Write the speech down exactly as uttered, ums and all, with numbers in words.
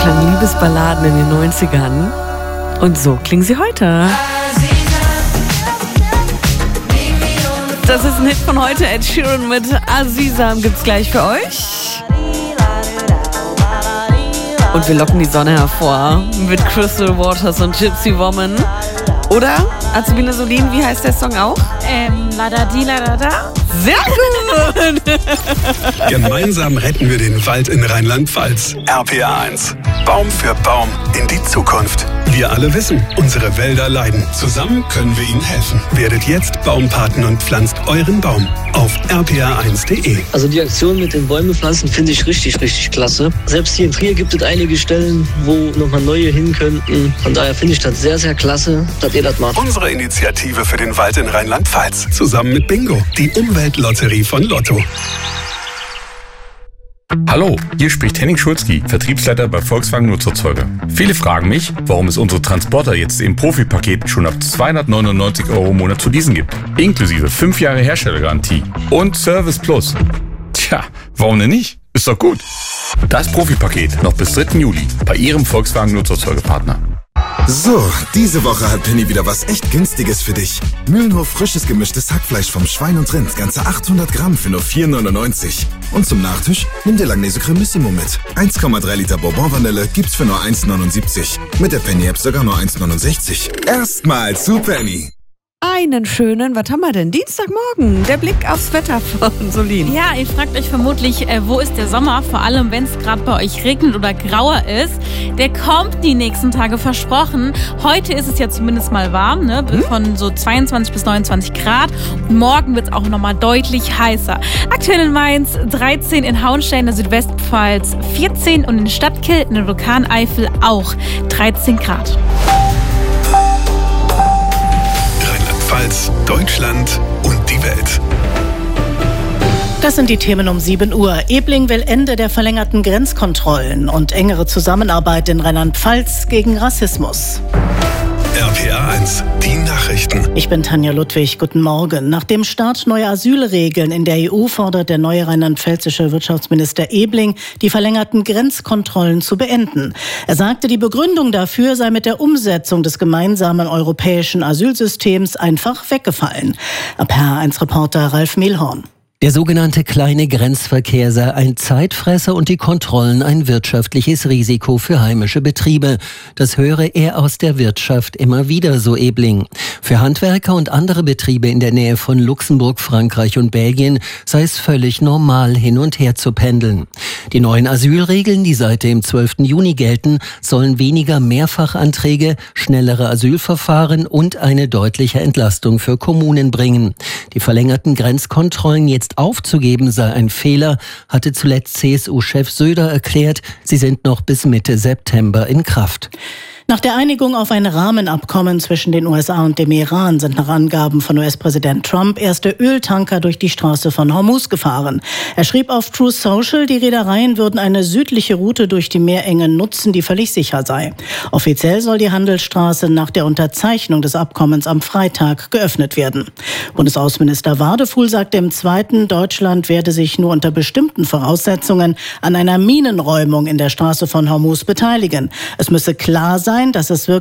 klangen Liebesballaden in den neunzigern. Und so klingen sie heute. Das ist ein Hit von heute. Ed Sheeran mit Aziza gibt's gleich für euch. Und wir locken die Sonne hervor mit Crystal Waters und Gypsy Woman. Oder, Azubine Solin, wie heißt der Song auch? Ähm, la da di, la da da. Sehr gut! Gemeinsam retten wir den Wald in Rheinland-Pfalz. R P R eins. Baum für Baum in die Zukunft. Wir alle wissen, unsere Wälder leiden. Zusammen können wir ihnen helfen. Werdet jetzt Baumpaten und pflanzt euren Baum auf r p r eins punkt d e. Also die Aktion mit den Bäume pflanzen finde ich richtig, richtig klasse. Selbst hier in Trier gibt es einige Stellen, wo nochmal neue hin könnten. Von daher finde ich das sehr, sehr klasse, dass ihr das macht. Unsere Initiative für den Wald in Rheinland-Pfalz. Zusammen mit Bingo, die Umweltlotterie von Lotto. Hallo, hier spricht Henning Schulzki, Vertriebsleiter bei Volkswagen Nutzerzeuger. Viele fragen mich, warum es unsere Transporter jetzt im Profipaket schon ab zweihundertneunundneunzig Euro im Monat zu leasen gibt. Inklusive fünf Jahre Herstellergarantie und Service Plus. Tja, warum denn nicht? Ist doch gut. Das Profipaket noch bis dritten Juli bei Ihrem Volkswagen Nutzerzeugerpartner. So, diese Woche hat Penny wieder was echt Günstiges für dich. Mühlenhof frisches gemischtes Hackfleisch vom Schwein und Rind, ganze achthundert Gramm für nur vier neunundneunzig. Und zum Nachtisch, nimm dir Langnese Cremissimo mit. eins Komma drei Liter Bourbon-Vanille gibt's für nur eins neunundsiebzig. Mit der Penny-App sogar nur eins neunundsechzig. Erstmal zu Penny. Einen schönen, was haben wir denn? Dienstagmorgen, der Blick aufs Wetter von Solin. Ja, ihr fragt euch vermutlich, äh, wo ist der Sommer? Vor allem, wenn es gerade bei euch regnet oder grauer ist. Der kommt die nächsten Tage, versprochen. Heute ist es ja zumindest mal warm, ne? Hm? Von so zweiundzwanzig bis neunundzwanzig Grad. Und morgen wird es auch nochmal deutlich heißer. Aktuell in Mainz dreizehn, in Hauenstein, in der Südwestpfalz vierzehn und in Stadtkill, in der Vulkaneifel auch dreizehn Grad. Deutschland und die Welt. Das sind die Themen um sieben Uhr. Ebling will Ende der verlängerten Grenzkontrollen und engere Zusammenarbeit in Rheinland-Pfalz gegen Rassismus. R P R eins, die Nachrichten. Ich bin Tanja Ludwig, guten Morgen. Nach dem Start neuer Asylregeln in der E U fordert der neue rheinland-pfälzische Wirtschaftsminister Ebling, die verlängerten Grenzkontrollen zu beenden. Er sagte, die Begründung dafür sei mit der Umsetzung des gemeinsamen europäischen Asylsystems einfach weggefallen. R P R eins Reporter Ralf Mehlhorn. Der sogenannte kleine Grenzverkehr sei ein Zeitfresser und die Kontrollen ein wirtschaftliches Risiko für heimische Betriebe. Das höre er aus der Wirtschaft immer wieder, so Ebling. Für Handwerker und andere Betriebe in der Nähe von Luxemburg, Frankreich und Belgien sei es völlig normal, hin und her zu pendeln. Die neuen Asylregeln, die seit dem zwölften Juni gelten, sollen weniger Mehrfachanträge, schnellere Asylverfahren und eine deutliche Entlastung für Kommunen bringen. Die verlängerten Grenzkontrollen jetzt aufzugeben sei ein Fehler, hatte zuletzt C S U-Chef Söder erklärt. Sie sind noch bis Mitte September in Kraft. Nach der Einigung auf ein Rahmenabkommen zwischen den U S A und dem Iran sind nach Angaben von U S-Präsident Trump erste Öltanker durch die Straße von Hormuz gefahren. Er schrieb auf Truth Social, die Reedereien würden eine südliche Route durch die Meerenge nutzen, die völlig sicher sei. Offiziell soll die Handelsstraße nach der Unterzeichnung des Abkommens am Freitag geöffnet werden. Bundesaußenminister Wadefuhl sagte im Zweiten, Deutschland werde sich nur unter bestimmten Voraussetzungen an einer Minenräumung in der Straße von Hormuz beteiligen. Es müsse klar sein, dass es wirklich